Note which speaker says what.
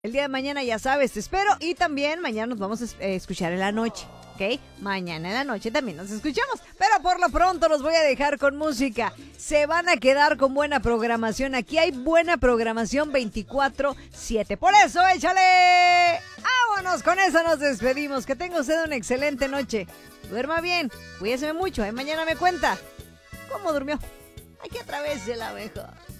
Speaker 1: El día de mañana, ya sabes, te espero. Y también mañana nos vamos a escuchar en la noche, ¿ok? Mañana en la noche también nos escuchamos. Pero por lo pronto los voy a dejar con música. Se van a quedar con buena programación. Aquí hay buena programación 24/7. Por eso, échale. Vámonos, con eso nos despedimos. Que tenga usted una excelente noche. Duerma bien, cuídese mucho. Mañana me cuenta cómo durmió. Aquí a través de la mejor.